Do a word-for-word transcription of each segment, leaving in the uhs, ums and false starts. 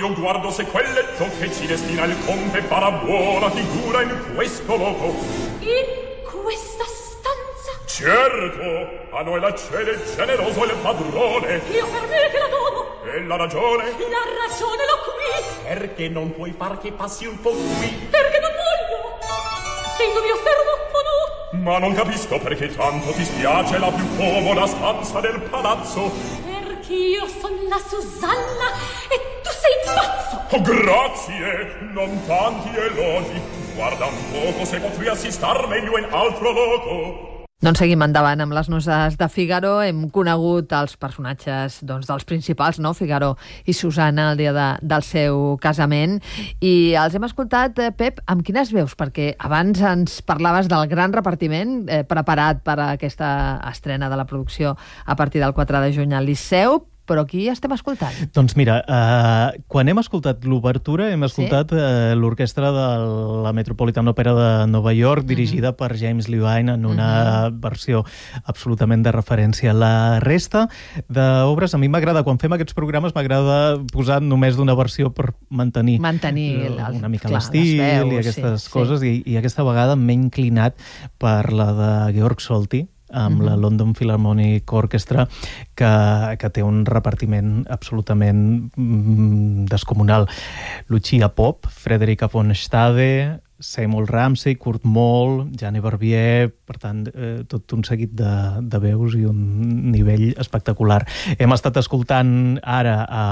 io guardo se quel letto che ci destina il conte farà buona figura in questo loco. In questa stanza? Certo, a noi la cede generoso il padrone. Io per me che la dono. E la ragione? La ragione l'ho qui. Perché non puoi far che passi un po' qui? Perché non voglio. Essendo mio servo o no? Ma non capisco perché tanto ti spiace la più comoda stanza del palazzo. Perché io son la Susanna e tu sei pazzo. Oh, grazie, non tanti elogi. Guarda un poco se potria star meglio in altro loco. Doncs seguim endavant amb les noces de Figaro. Hem conegut els personatges doncs, dels principals, no? Figaro i Susanna, el dia de, del seu casament. I els hem escoltat, eh, Pep, amb quines veus? Perquè abans ens parlaves del gran repartiment eh, preparat per a aquesta estrena de la producció a partir del quatre de juny al Liceu, però aquí estem escoltant. Doncs mira, eh, quan hem escoltat l'obertura, hem escoltat sí? eh, l'orquestra de la Metropolitan Opera de Nova York, dirigida uh-huh. per James Levine en una uh-huh. versió absolutament de referència. La resta d'obres, a mi m'agrada, quan fem aquests programes, m'agrada posar només d'una versió per mantenir, mantenir el, el, una mica clar, l'estil veus, i aquestes sí, coses, sí. I, i aquesta vegada m'he inclinat per la de Georg Solti, amb uh-huh. la London Philharmonic Orchestra, que, que té un repartiment absolutament mm, descomunal. Lucia Pop, Frederica von Stade, Seymour Ramsey, Kurt Moll, Jane Barbier, per tant, eh, tot un seguit de, de veus i un nivell espectacular. Hem estat escoltant ara a,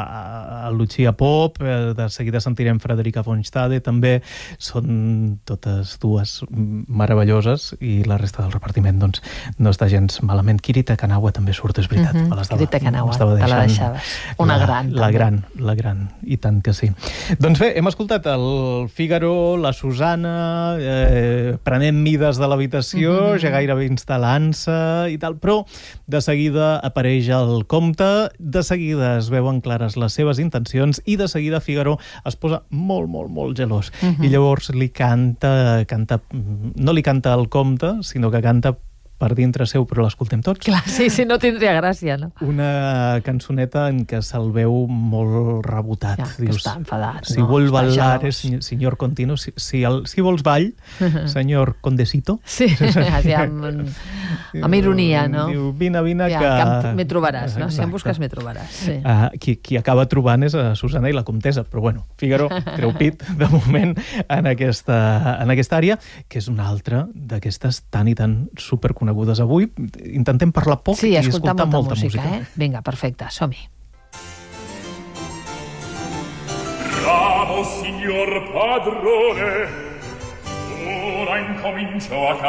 a Lucia Pop, eh, de seguida sentirem Frederica von Stade, també són totes dues meravelloses, i la resta del repartiment doncs, no està gens malament. Kirita Kanawa també surt, és veritat. Uh-huh. Kirita Kanawa, te la deixaves. Una la, gran, la també. gran, la gran, i tant que sí. Doncs bé, hem escoltat el Figaro, la Susanna, eh, prenent mides de l'habitació, mm-hmm. ja gairebé instal·lant-se i tal, però de seguida apareix el comte, de seguida es veuen clares les seves intencions i de seguida Figaro es posa molt, molt, molt gelós. Mm-hmm. I llavors li canta, canta, no li canta al comte, sinó que canta per dintre seu, però l'escoltem tots. Clar, sí, sí, no tindria gràcia, no? Una cançoneta en què se'l veu molt rebotat. Ja, que està enfadat. Si no? vol Està ballar, gelós. és senyor continuo. Si, si, el, si vols ball, senyor condesito. Sí, així amb, amb ironia, no? Diu, vine, vine, ja, que... que me trobaràs, no? Exacte. Si em busques, me trobaràs. Sí. Uh, qui, qui acaba trobant és a Susanna i la comtessa, però bueno, Figaro treu pit, de moment, en aquesta, en aquesta àrea, que és una altra d'aquestes tan i tan superconegudes avui. Intentem parlar poc sí, i escoltar molta, molta música. música. Eh? Vinga, perfecte, som-hi. Bravo, signor padrone, ora incomincio a